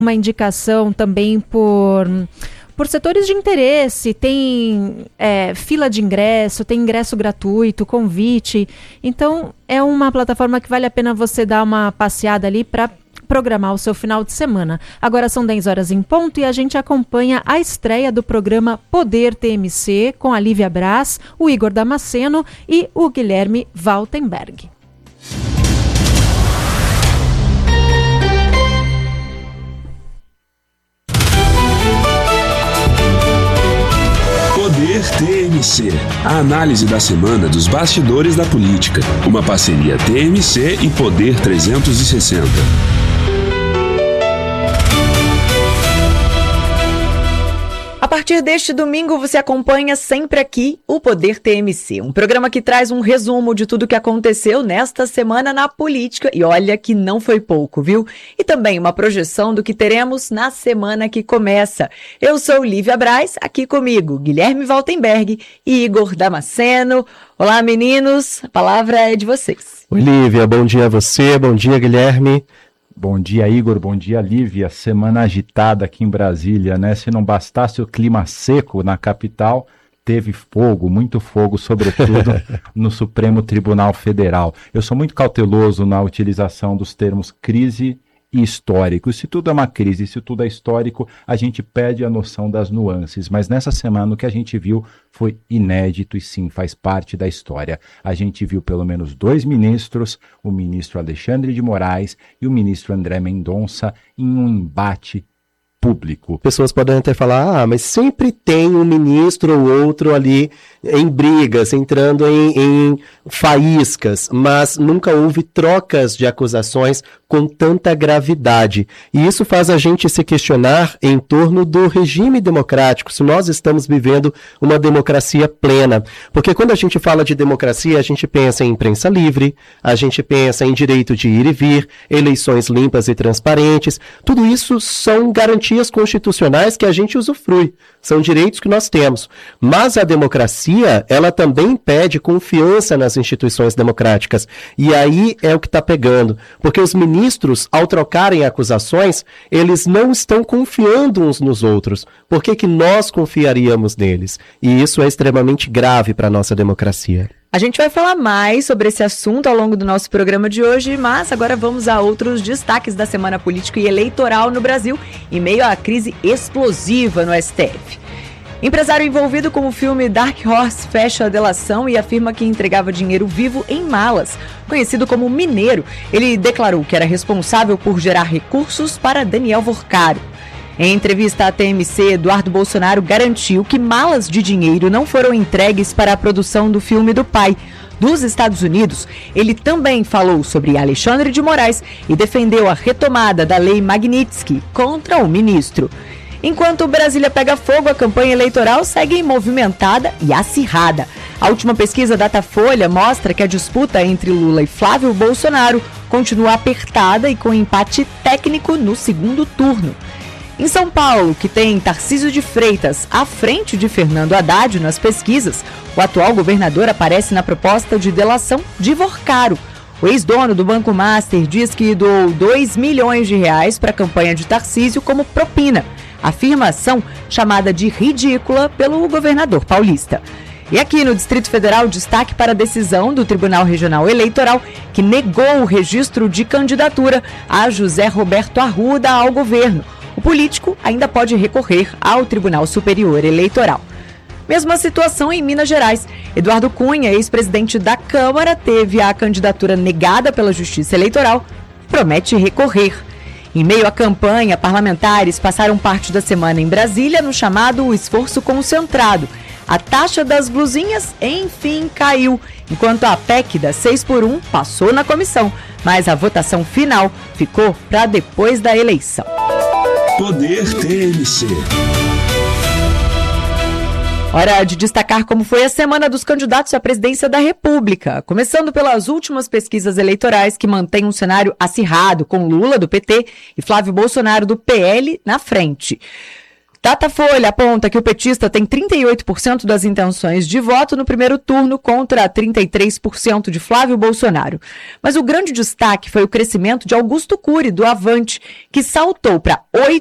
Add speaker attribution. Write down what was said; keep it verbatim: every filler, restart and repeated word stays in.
Speaker 1: uma indicação também por... por setores de interesse, tem é, fila de ingresso, tem ingresso gratuito, convite. Então, é uma plataforma que vale a pena você dar uma passeada ali para programar o seu final de semana. Agora são dez horas em ponto e a gente acompanha a estreia do programa Poder T M C com a Lívia Braz, o Igor Damasceno e o Guilherme Waltenberg.
Speaker 2: Poder T M C, a análise da semana dos bastidores da política. Uma parceria T M C e Poder trezentos e sessenta.
Speaker 3: A partir deste domingo, você acompanha sempre aqui o Poder T M C, um programa que traz um resumo de tudo que aconteceu nesta semana na política, e olha que não foi pouco, viu? E também uma projeção do que teremos na semana que começa. Eu sou Lívia Braz, aqui comigo Guilherme Waltenberg e Igor Damasceno. Olá, meninos, a palavra é de vocês.
Speaker 4: Oi, Lívia, bom dia a você, bom dia, Guilherme. Bom dia, Igor. Bom dia, Lívia. Semana agitada aqui em Brasília, né? Se não bastasse o clima seco na capital, teve fogo, muito fogo, sobretudo no Supremo Tribunal Federal. Eu sou muito cauteloso na utilização dos termos crise e histórico. Se tudo é uma crise, se tudo é histórico, a gente perde a noção das nuances. Mas nessa semana o que a gente viu foi inédito e sim, faz parte da história. A gente viu pelo menos dois ministros, o ministro Alexandre de Moraes e o ministro André Mendonça, em um embate público.
Speaker 5: Pessoas podem até falar, ah, mas sempre tem um ministro ou outro ali em brigas, entrando em, em faíscas, mas nunca houve trocas de acusações com tanta gravidade. E isso faz a gente se questionar em torno do regime democrático, se nós estamos vivendo uma democracia plena. Porque quando a gente fala de democracia, a gente pensa em imprensa livre, a gente pensa em direito de ir e vir, eleições limpas e transparentes. Tudo isso são garantias constitucionais que a gente usufrui, são direitos que nós temos. Mas a democracia, ela também pede confiança nas instituições democráticas. E aí é o que está pegando. Porque os ministros, ao trocarem acusações, eles não estão confiando uns nos outros. Por que que nós confiaríamos neles? E isso é extremamente grave para a nossa democracia.
Speaker 3: A gente vai falar mais sobre esse assunto ao longo do nosso programa de hoje, mas agora vamos a outros destaques da semana política e eleitoral no Brasil, em meio à crise explosiva no S T F. Empresário envolvido com o filme Dark Horse fecha a delação e afirma que entregava dinheiro vivo em malas. Conhecido como Mineiro, ele declarou que era responsável por gerar recursos para Daniel Vorcaro. Em entrevista à T M C, Eduardo Bolsonaro garantiu que malas de dinheiro não foram entregues para a produção do filme do pai. Dos Estados Unidos, ele também falou sobre Alexandre de Moraes e defendeu a retomada da lei Magnitsky contra o ministro. Enquanto Brasília pega fogo, a campanha eleitoral segue movimentada e acirrada. A última pesquisa Datafolha mostra que a disputa entre Lula e Flávio Bolsonaro continua apertada e com empate técnico no segundo turno. Em São Paulo, que tem Tarcísio de Freitas à frente de Fernando Haddad nas pesquisas, o atual governador aparece na proposta de delação de Vorcaro. O ex-dono do Banco Master diz que doou dois milhões de reais para a campanha de Tarcísio como propina. Afirmação chamada de ridícula pelo governador paulista. E aqui no Distrito Federal, destaque para a decisão do Tribunal Regional Eleitoral que negou o registro de candidatura a José Roberto Arruda ao governo. O político ainda pode recorrer ao Tribunal Superior Eleitoral. Mesma situação em Minas Gerais. Eduardo Cunha, ex-presidente da Câmara, teve a candidatura negada pela Justiça Eleitoral e promete recorrer. Em meio à campanha, parlamentares passaram parte da semana em Brasília no chamado esforço concentrado. A taxa das blusinhas, enfim, caiu, enquanto a P E C da seis por um passou na comissão, mas a votação final ficou para depois da eleição.
Speaker 2: Poder T M C.
Speaker 3: Hora de destacar como foi a semana dos candidatos à presidência da República, começando pelas últimas pesquisas eleitorais que mantêm um cenário acirrado, com Lula do P T e Flávio Bolsonaro do P L na frente. Datafolha aponta que o petista tem trinta e oito por cento das intenções de voto no primeiro turno contra trinta e três por cento de Flávio Bolsonaro. Mas o grande destaque foi o crescimento de Augusto Cury, do Avante, que saltou para